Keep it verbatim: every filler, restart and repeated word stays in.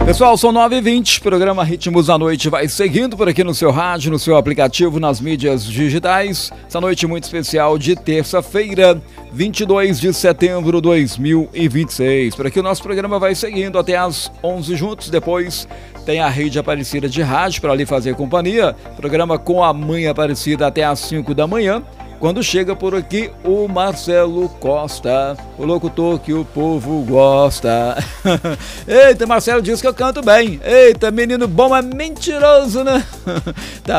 Pessoal, são nove e vinte, programa Ritmos da Noite vai seguindo por aqui no seu rádio, no seu aplicativo, nas mídias digitais. Essa noite muito especial de terça-feira, vinte e dois de setembro de dois mil e vinte e seis. Por aqui o nosso programa vai seguindo até às onze juntos, depois tem a Rede Aparecida de Rádio para ali fazer companhia. Programa com a Mãe Aparecida até às cinco da manhã. Quando chega por aqui o Marcelo Costa, o locutor que o povo gosta. Eita, Marcelo diz que eu canto bem. Eita, menino bom, é mentiroso, né? Tá